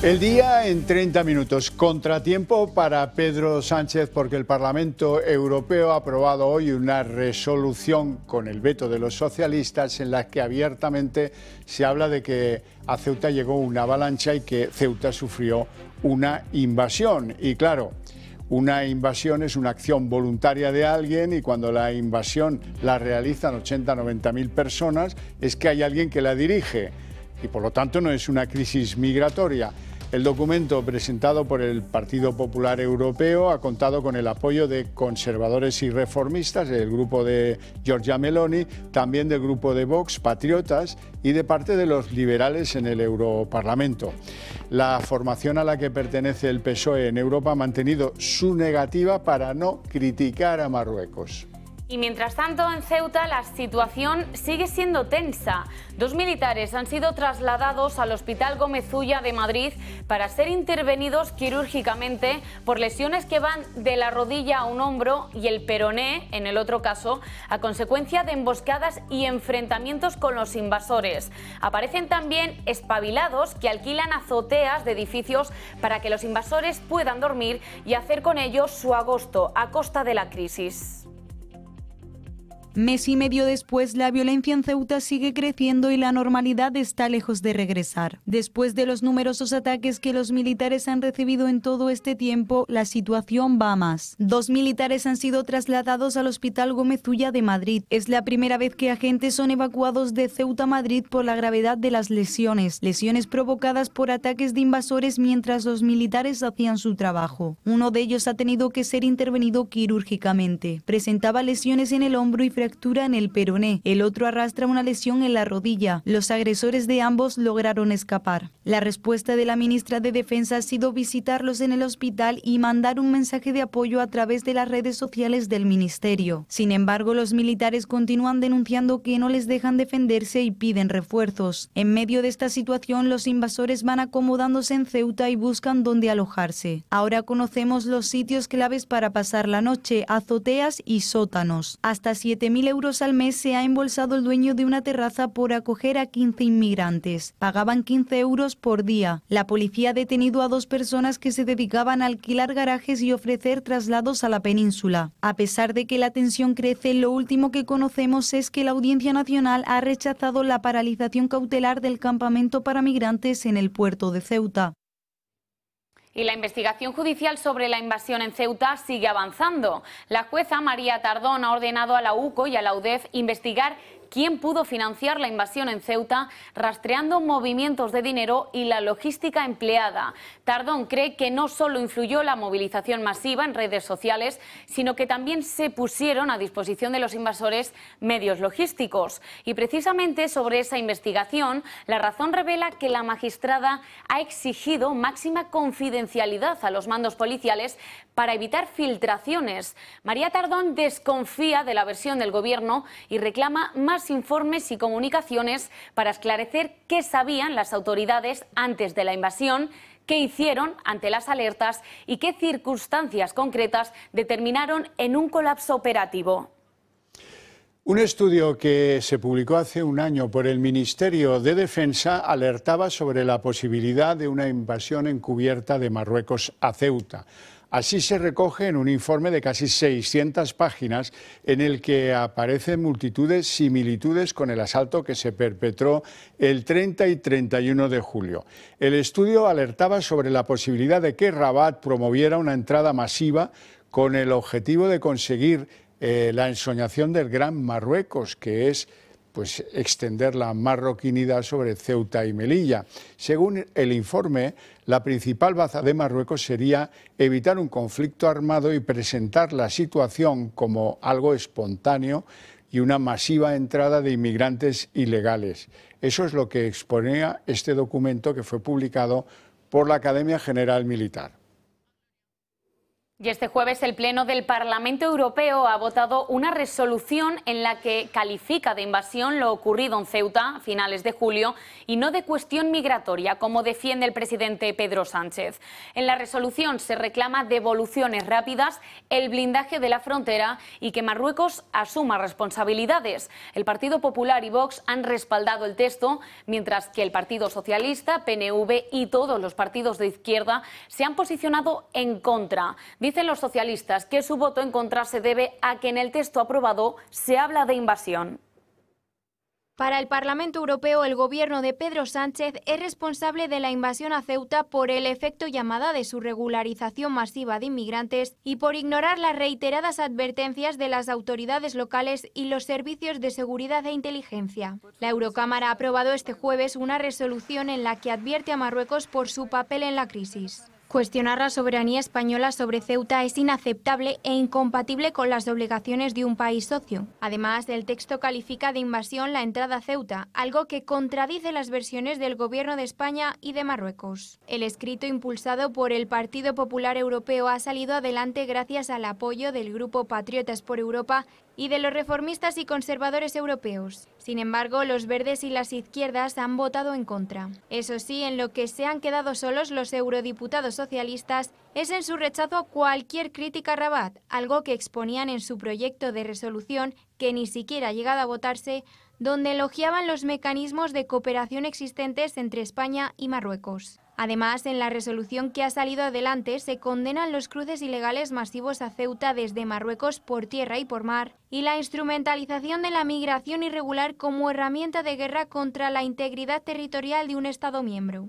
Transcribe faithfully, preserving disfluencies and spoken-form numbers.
El día en treinta minutos. Contratiempo para Pedro Sánchez porque el Parlamento Europeo ha aprobado hoy una resolución con el veto de los socialistas en la que abiertamente se habla de que a Ceuta llegó una avalancha y que Ceuta sufrió una invasión. Y claro, una invasión es una acción voluntaria de alguien y cuando la invasión la realizan ochenta a noventa mil personas es que hay alguien que la dirige y por lo tanto no es una crisis migratoria. El documento presentado por el Partido Popular Europeo ha contado con el apoyo de conservadores y reformistas, del grupo de Giorgia Meloni, también del grupo de Vox, Patriotas, y de parte de los liberales en el Europarlamento. La formación a la que pertenece el P S O E en Europa ha mantenido su negativa para no criticar a Marruecos. Y mientras tanto, en Ceuta la situación sigue siendo tensa. Dos militares han sido trasladados al Hospital Gómez Ulla de Madrid para ser intervenidos quirúrgicamente por lesiones que van de la rodilla a un hombro y el peroné, en el otro caso, a consecuencia de emboscadas y enfrentamientos con los invasores. Aparecen también espabilados que alquilan azoteas de edificios para que los invasores puedan dormir y hacer con ellos su agosto a costa de la crisis. Mes y medio después, la violencia en Ceuta sigue creciendo y la normalidad está lejos de regresar. Después de los numerosos ataques que los militares han recibido en todo este tiempo, la situación va a más. Dos militares han sido trasladados al Hospital Gómez Ulla de Madrid. Es la primera vez que agentes son evacuados de Ceuta a Madrid por la gravedad de las lesiones. Lesiones provocadas por ataques de invasores mientras los militares hacían su trabajo. Uno de ellos ha tenido que ser intervenido quirúrgicamente. Presentaba lesiones en el hombro y fractura en el peroné. El otro arrastra una lesión en la rodilla. Los agresores de ambos lograron escapar. La respuesta de la ministra de Defensa ha sido visitarlos en el hospital y mandar un mensaje de apoyo a través de las redes sociales del ministerio. Sin embargo, los militares continúan denunciando que no les dejan defenderse y piden refuerzos. En medio de esta situación, los invasores van acomodándose en Ceuta y buscan dónde alojarse. Ahora conocemos los sitios claves para pasar la noche: azoteas y sótanos. Hasta siete mil euros al mes se ha embolsado el dueño de una terraza por acoger a quince inmigrantes. Pagaban quince euros por día. La policía ha detenido a dos personas que se dedicaban a alquilar garajes y ofrecer traslados a la península. A pesar de que la tensión crece, lo último que conocemos es que la Audiencia Nacional ha rechazado la paralización cautelar del campamento para migrantes en el puerto de Ceuta. Y la investigación judicial sobre la invasión en Ceuta sigue avanzando. La jueza María Tardón ha ordenado a la U C O y a la U D E F investigar quién pudo financiar la invasión en Ceuta, rastreando movimientos de dinero y la logística empleada. Tardón cree que no solo influyó la movilización masiva en redes sociales, sino que también se pusieron a disposición de los invasores medios logísticos. Y precisamente sobre esa investigación, La Razón revela que la magistrada ha exigido máxima confidencialidad a los mandos policiales para evitar filtraciones. María Tardón desconfía de la versión del Gobierno y reclama más informes y comunicaciones para esclarecer qué sabían las autoridades antes de la invasión, qué hicieron ante las alertas y qué circunstancias concretas determinaron en un colapso operativo. Un estudio que se publicó hace un año por el Ministerio de Defensa alertaba sobre la posibilidad de una invasión encubierta de Marruecos a Ceuta. Así se recoge en un informe de casi seiscientas páginas en el que aparecen multitud de similitudes con el asalto que se perpetró el treinta y treinta y uno de julio. El estudio alertaba sobre la posibilidad de que Rabat promoviera una entrada masiva con el objetivo de conseguir eh, la ensoñación del Gran Marruecos, que es pues extender la marroquinidad sobre Ceuta y Melilla. Según el informe, la principal baza de Marruecos sería evitar un conflicto armado y presentar la situación como algo espontáneo y una masiva entrada de inmigrantes ilegales. Eso es lo que exponía este documento que fue publicado por la Academia General Militar. Y este jueves el Pleno del Parlamento Europeo ha votado una resolución en la que califica de invasión lo ocurrido en Ceuta a finales de julio y no de cuestión migratoria, como defiende el presidente Pedro Sánchez. En la resolución se reclama devoluciones rápidas, el blindaje de la frontera y que Marruecos asuma responsabilidades. El Partido Popular y Vox han respaldado el texto, mientras que el Partido Socialista, P N V y todos los partidos de izquierda se han posicionado en contra. Dicen los socialistas que su voto en contra se debe a que en el texto aprobado se habla de invasión. Para el Parlamento Europeo, el gobierno de Pedro Sánchez es responsable de la invasión a Ceuta por el efecto llamada de su regularización masiva de inmigrantes y por ignorar las reiteradas advertencias de las autoridades locales y los servicios de seguridad e inteligencia. La Eurocámara ha aprobado este jueves una resolución en la que advierte a Marruecos por su papel en la crisis. Cuestionar la soberanía española sobre Ceuta es inaceptable e incompatible con las obligaciones de un país socio. Además, el texto califica de invasión la entrada a Ceuta, algo que contradice las versiones del Gobierno de España y de Marruecos. El escrito impulsado por el Partido Popular Europeo ha salido adelante gracias al apoyo del Grupo Patriotas por Europa y de los reformistas y conservadores europeos. Sin embargo, los verdes y las izquierdas han votado en contra. Eso sí, en lo que se han quedado solos los eurodiputados socialistas es en su rechazo a cualquier crítica a Rabat, algo que exponían en su proyecto de resolución, que ni siquiera ha llegado a votarse, donde elogiaban los mecanismos de cooperación existentes entre España y Marruecos. Además, en la resolución que ha salido adelante se condenan los cruces ilegales masivos a Ceuta desde Marruecos por tierra y por mar y la instrumentalización de la migración irregular como herramienta de guerra contra la integridad territorial de un Estado miembro.